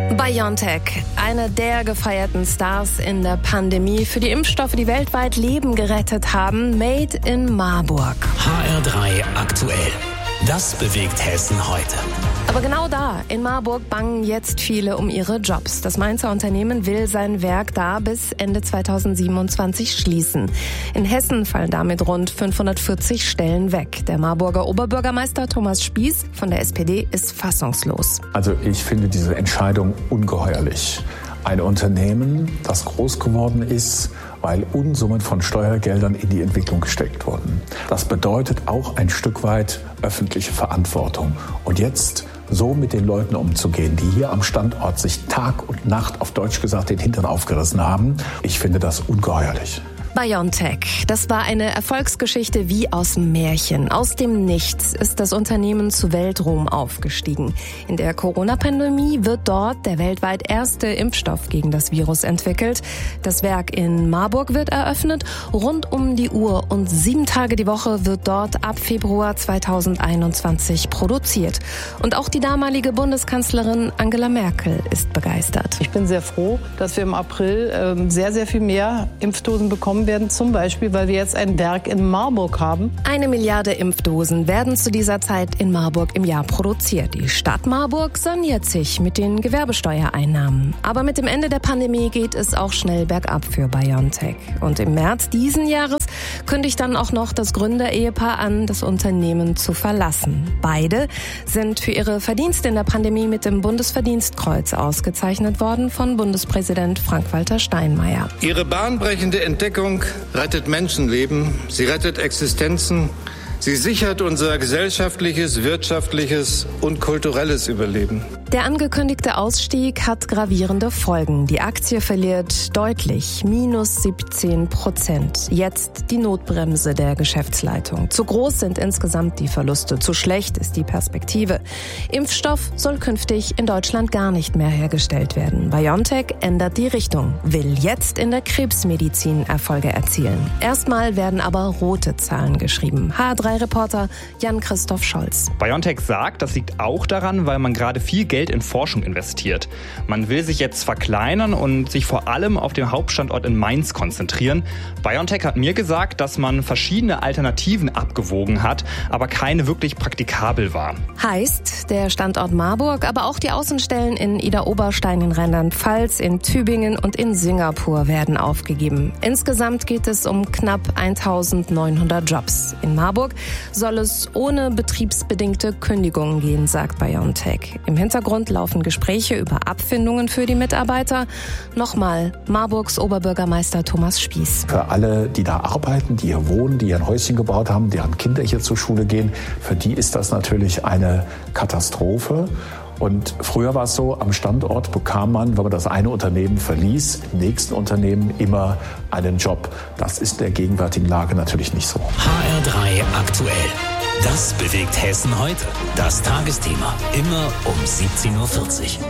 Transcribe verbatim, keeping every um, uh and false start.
BioNTech, eine der gefeierten Stars in der Pandemie für die Impfstoffe, die weltweit Leben gerettet haben, made in Marburg. H R drei aktuell. Das bewegt Hessen heute. Aber genau da, in Marburg, bangen jetzt viele um ihre Jobs. Das Mainzer Unternehmen will sein Werk da bis Ende zweitausendsiebenundzwanzig schließen. In Hessen fallen damit rund fünfhundertvierzig Stellen weg. Der Marburger Oberbürgermeister Thomas Spieß von der S P D ist fassungslos. Also ich finde diese Entscheidung ungeheuerlich. Ein Unternehmen, das groß geworden ist, weil Unsummen von Steuergeldern in die Entwicklung gesteckt wurden. Das bedeutet auch ein Stück weit öffentliche Verantwortung. Und jetzt so mit den Leuten umzugehen, die hier am Standort sich Tag und Nacht, auf Deutsch gesagt, den Hintern aufgerissen haben, ich finde das ungeheuerlich. BioNTech, das war eine Erfolgsgeschichte wie aus dem Märchen. Aus dem Nichts ist das Unternehmen zu Weltruhm aufgestiegen. In der Corona-Pandemie wird dort der weltweit erste Impfstoff gegen das Virus entwickelt. Das Werk in Marburg wird eröffnet, rund um die Uhr und sieben Tage die Woche wird dort ab Februar zweitausendeinundzwanzig produziert. Und auch die damalige Bundeskanzlerin Angela Merkel ist begeistert. Ich bin sehr froh, dass wir im April äh, sehr, sehr viel mehr Impfdosen bekommen werden, zum Beispiel, weil wir jetzt ein Werk in Marburg haben. Eine Milliarde Impfdosen werden zu dieser Zeit in Marburg im Jahr produziert. Die Stadt Marburg saniert sich mit den Gewerbesteuereinnahmen. Aber mit dem Ende der Pandemie geht es auch schnell bergab für BioNTech. Und im März diesen Jahres kündigt dann auch noch das Gründerehepaar an, das Unternehmen zu verlassen. Beide sind für ihre Verdienste in der Pandemie mit dem Bundesverdienstkreuz ausgezeichnet worden von Bundespräsident Frank-Walter Steinmeier. Ihre bahnbrechende Entdeckung rettet Menschenleben, sie rettet Existenzen, sie sichert unser gesellschaftliches, wirtschaftliches und kulturelles Überleben. Der angekündigte Ausstieg hat gravierende Folgen. Die Aktie verliert deutlich, minus siebzehn Prozent. Jetzt die Notbremse der Geschäftsleitung. Zu groß sind insgesamt die Verluste, zu schlecht ist die Perspektive. Impfstoff soll künftig in Deutschland gar nicht mehr hergestellt werden. BioNTech ändert die Richtung, will jetzt in der Krebsmedizin Erfolge erzielen. Erstmal werden aber rote Zahlen geschrieben. H R drei Reporter Jan-Christoph Scholz. BioNTech sagt, das liegt auch daran, weil man gerade viel Geld in Forschung investiert. Man will sich jetzt verkleinern und sich vor allem auf den Hauptstandort in Mainz konzentrieren. BioNTech hat mir gesagt, dass man verschiedene Alternativen abgewogen hat, aber keine wirklich praktikabel war. Heißt, der Standort Marburg, aber auch die Außenstellen in Idar-Oberstein in Rheinland-Pfalz, in Tübingen und in Singapur werden aufgegeben. Insgesamt geht es um knapp eintausendneunhundert Jobs. In Marburg soll es ohne betriebsbedingte Kündigungen gehen, sagt BioNTech. Im Hintergrund laufen Gespräche über Abfindungen für die Mitarbeiter. Nochmal Marburgs Oberbürgermeister Thomas Spieß. Für alle, die da arbeiten, die hier wohnen, die hier ein Häuschen gebaut haben, deren Kinder hier zur Schule gehen, für die ist das natürlich eine Katastrophe. Und früher war es so, am Standort bekam man, wenn man das eine Unternehmen verließ, im nächsten Unternehmen immer einen Job. Das ist in der gegenwärtigen Lage natürlich nicht so. H R drei aktuell. Das bewegt Hessen heute. Das Tagesthema. Immer um siebzehn Uhr vierzig.